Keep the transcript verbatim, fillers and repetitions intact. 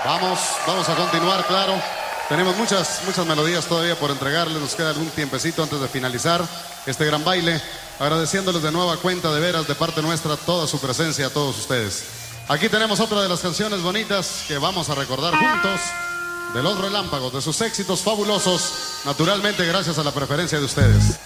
Vamos, vamos a continuar, claro. Tenemos muchas, muchas melodías todavía por entregarles. Nos queda algún tiempecito antes de finalizar este gran baile. Agradeciéndoles de nueva cuenta, de veras, de parte nuestra, toda su presencia a todos ustedes. Aquí tenemos otra de las canciones bonitas que vamos a recordar juntos. De los Relámpagos, de sus éxitos fabulosos. Naturalmente, gracias a la preferencia de ustedes.